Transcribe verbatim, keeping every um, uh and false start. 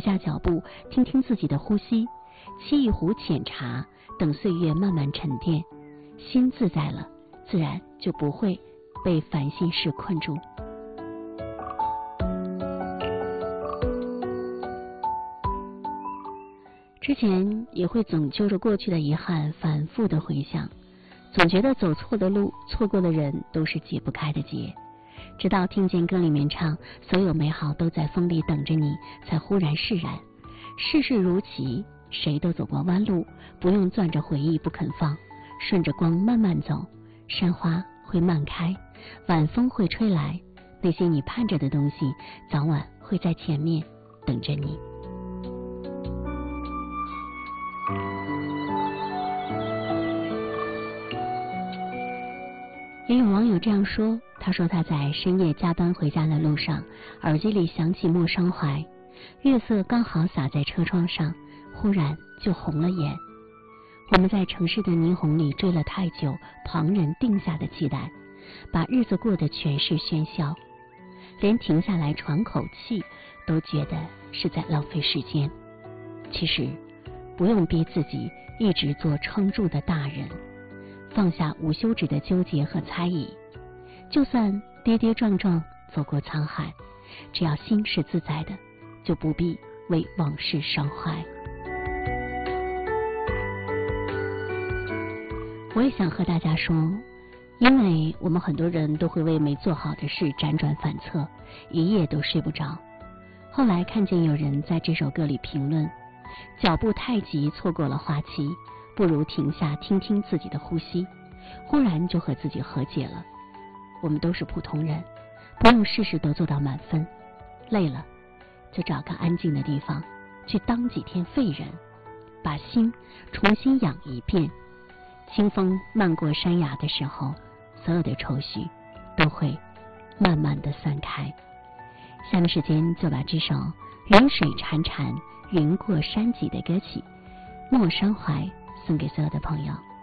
下脚步，听听自己的呼吸，沏一壶浅茶，等岁月慢慢沉淀，心自在了，自然就不会被烦心事困住。之前也会总揪着过去的遗憾反复的回想，总觉得走错的路，错过的人都是解不开的结，直到听见歌里面唱所有美好都在风里等着你，才忽然释然。世事如棋，谁都走过弯路，不用攥着回忆不肯放，顺着光慢慢走，山花会慢开，晚风会吹来，那些你盼着的东西早晚会在前面等着你。也有网友这样说，他说他在深夜加班回家的路上，耳机里响起《莫伤怀》，月色刚好洒在车窗上，忽然就红了眼。我们在城市的霓虹里追了太久，旁人定下的期待，把日子过得全是喧嚣，连停下来喘口气都觉得是在浪费时间。其实不用逼自己一直做撑住的大人，放下无休止的纠结和猜疑，就算跌跌撞撞走过沧海，只要心是自在的，就不必为往事伤怀。我也想和大家说，因为我们很多人都会为没做好的事辗转反侧，一夜都睡不着。后来看见有人在这首歌里评论，脚步太急错过了花期，不如停下听听自己的呼吸，忽然就和自己和解了。我们都是普通人，不用事事都做到满分，累了就找个安静的地方去当几天废人，把心重新养一遍。清风漫过山崖的时候，所有的愁绪都会慢慢的散开。下面时间就把这首云水潺潺云过山脊的歌曲《莫伤怀》送给所有的朋友。